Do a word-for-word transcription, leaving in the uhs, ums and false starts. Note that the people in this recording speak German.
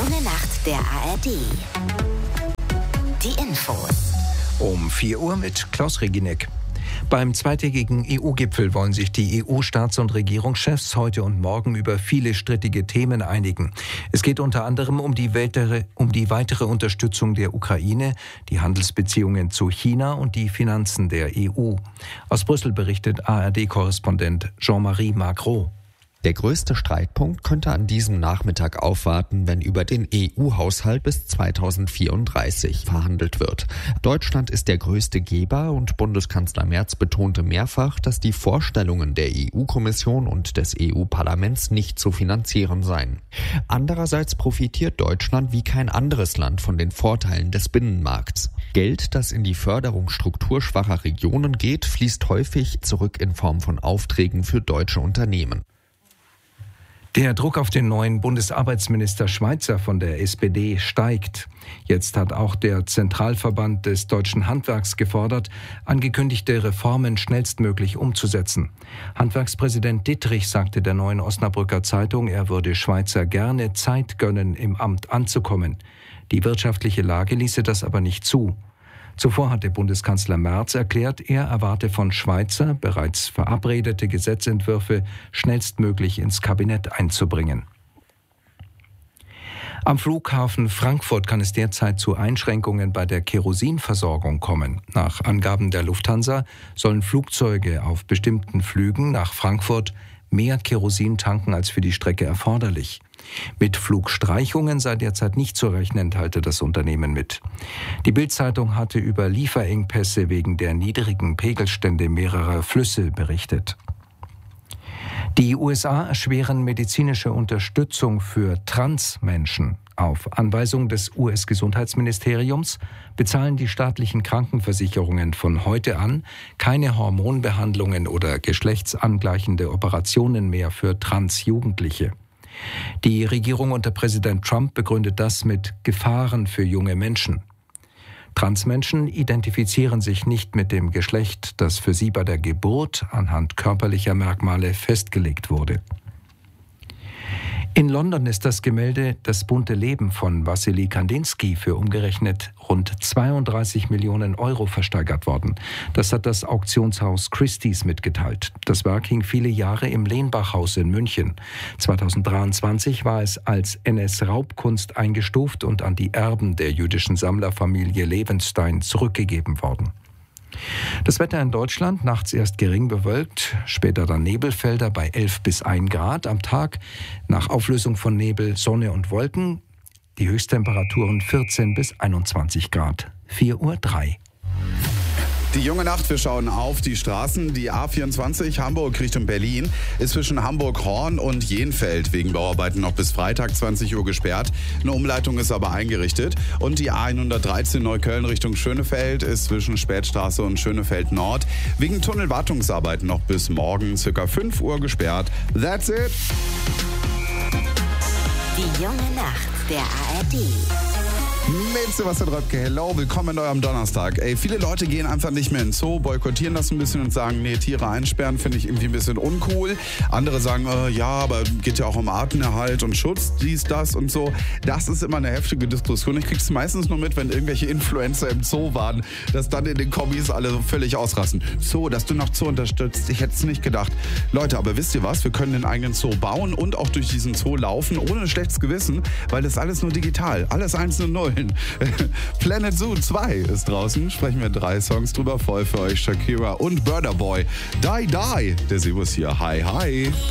junge Nacht der A R D. Die Infos. Um vier Uhr mit Klaus Reginek. Beim zweitägigen E U-Gipfel wollen sich die E U-Staats- und Regierungschefs heute und morgen über viele strittige Themen einigen. Es geht unter anderem um die, weitere, um die weitere Unterstützung der Ukraine, die Handelsbeziehungen zu China und die Finanzen der E U. Aus Brüssel berichtet A R D-Korrespondent Jean-Marie Magro. Der größte Streitpunkt könnte an diesem Nachmittag aufwarten, wenn über den E U-Haushalt bis zweitausendvierunddreißig verhandelt wird. Deutschland ist der größte Geber und Bundeskanzler Merz betonte mehrfach, dass die Vorstellungen der E U-Kommission und des E U-Parlaments nicht zu finanzieren seien. Andererseits profitiert Deutschland wie kein anderes Land von den Vorteilen des Binnenmarkts. Geld, das in die Förderung strukturschwacher Regionen geht, fließt häufig zurück in Form von Aufträgen für deutsche Unternehmen. Der Druck auf den neuen Bundesarbeitsminister Schweizer von der S P D steigt. Jetzt hat auch der Zentralverband des deutschen Handwerks gefordert, angekündigte Reformen schnellstmöglich umzusetzen. Handwerkspräsident Dittrich sagte der Neuen Osnabrücker Zeitung, er würde Schweizer gerne Zeit gönnen, im Amt anzukommen. Die wirtschaftliche Lage ließe das aber nicht zu. Zuvor hatte Bundeskanzler Merz erklärt, er erwarte von Schweizer bereits verabredete Gesetzentwürfe schnellstmöglich ins Kabinett einzubringen. Am Flughafen Frankfurt kann es derzeit zu Einschränkungen bei der Kerosinversorgung kommen. Nach Angaben der Lufthansa sollen Flugzeuge auf bestimmten Flügen nach Frankfurt mehr Kerosin tanken als für die Strecke erforderlich. Mit Flugstreichungen sei derzeit nicht zu rechnen, teilte das Unternehmen mit. Die Bild-Zeitung hatte über Lieferengpässe wegen der niedrigen Pegelstände mehrerer Flüsse berichtet. Die U S A erschweren medizinische Unterstützung für Transmenschen. Auf Anweisung des U S-Gesundheitsministeriums bezahlen die staatlichen Krankenversicherungen von heute an keine Hormonbehandlungen oder geschlechtsangleichende Operationen mehr für Transjugendliche. Die Regierung unter Präsident Trump begründet das mit Gefahren für junge Menschen. Transmenschen identifizieren sich nicht mit dem Geschlecht, das für sie bei der Geburt anhand körperlicher Merkmale festgelegt wurde. In London ist das Gemälde Das bunte Leben von Wassily Kandinsky für umgerechnet rund zweiunddreißig Millionen Euro versteigert worden. Das hat das Auktionshaus Christie's mitgeteilt. Das Werk hing viele Jahre im Lehnbachhaus in München. zweitausenddreiundzwanzig war es als N S-Raubkunst eingestuft und an die Erben der jüdischen Sammlerfamilie Levenstein zurückgegeben worden. Das Wetter in Deutschland, nachts erst gering bewölkt, später dann Nebelfelder bei elf bis ein Grad am Tag. Nach Auflösung von Nebel, Sonne und Wolken die Höchsttemperaturen vierzehn bis einundzwanzig Grad. vier Uhr drei. Die junge Nacht, wir schauen auf die Straßen. Die A vierundzwanzig Hamburg Richtung Berlin ist zwischen Hamburg-Horn und Jenfeld wegen Bauarbeiten noch bis Freitag zwanzig Uhr gesperrt. Eine Umleitung ist aber eingerichtet. Und die A hundertdreizehn Neukölln Richtung Schönefeld ist zwischen Spätstraße und Schönefeld Nord wegen Tunnelwartungsarbeiten noch bis morgen ca. fünf Uhr gesperrt. That's it! Die junge Nacht der A R D. Mit Sebastian Röpke, hello, willkommen in eurem Donnerstag. Ey, viele Leute gehen einfach nicht mehr in den Zoo, boykottieren das ein bisschen und sagen, nee, Tiere einsperren finde ich irgendwie ein bisschen uncool. Andere sagen, äh, ja, aber geht ja auch um Artenerhalt und Schutz, dies, das und so. Das ist immer eine heftige Diskussion. Ich krieg's meistens nur mit, wenn irgendwelche Influencer im Zoo waren, dass dann in den Kommis alle so völlig ausrasten. Zoo, dass du noch Zoo unterstützt, ich hätte es nicht gedacht. Leute, aber wisst ihr was? Wir können den eigenen Zoo bauen und auch durch diesen Zoo laufen, ohne ein schlechtes Gewissen, weil das alles nur digital, alles einzelne Nullen. Planet Zoo zwei ist draußen, sprechen wir drei Songs drüber, voll für euch Shakira und Burna Boy. Die Die, der Sebus hier, hi hi.